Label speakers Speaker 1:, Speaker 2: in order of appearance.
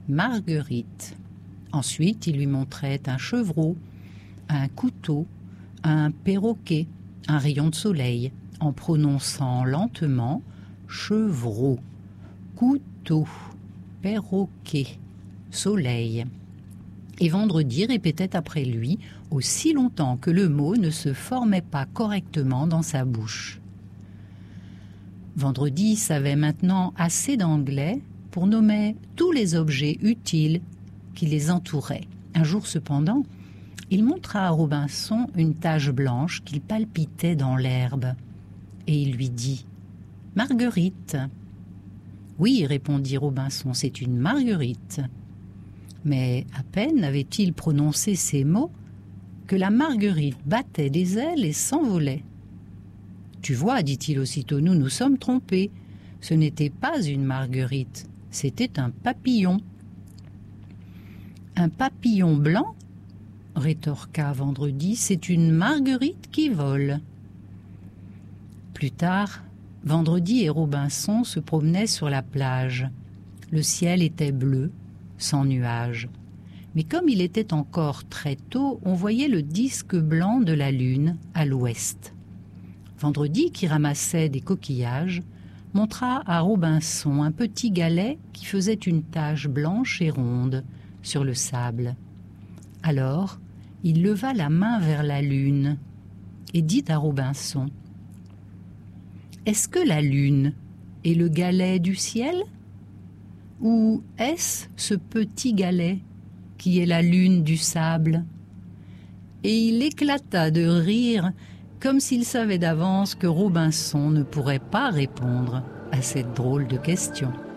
Speaker 1: Marguerite. Ensuite, il lui montrait un chevreau, un couteau, un perroquet, un rayon de soleil, en prononçant lentement chevreau, couteau, perroquet, soleil. Et Vendredi répétait après lui aussi longtemps que le mot ne se formait pas correctement dans sa bouche. Vendredi savait maintenant assez d'anglais pour nommer tous les objets utiles qui les entouraient. Un jour cependant, il montra à Robinson une tache blanche qu'il palpitait dans l'herbe. Et il lui dit « Marguerite !»« Oui, répondit Robinson, c'est une marguerite. » Mais à peine avait-il prononcé ces mots que la marguerite battait des ailes et s'envolait. « Tu vois, dit-il aussitôt, nous sommes trompés. Ce n'était pas une marguerite, c'était un papillon. »« Un papillon blanc ?» rétorqua Vendredi, « c'est une marguerite qui vole. » Plus tard, Vendredi et Robinson se promenaient sur la plage. Le ciel était bleu, sans nuages. Mais comme il était encore très tôt, on voyait le disque blanc de la lune à l'ouest. Vendredi, qui ramassait des coquillages, montra à Robinson un petit galet qui faisait une tache blanche et ronde sur le sable. Alors, il leva la main vers la lune et dit à Robinson : « Est-ce que la lune est le galet du ciel ? Ou est-ce ce petit galet qui est la lune du sable ?» Et il éclata de rire comme s'il savait d'avance que Robinson ne pourrait pas répondre à cette drôle de question.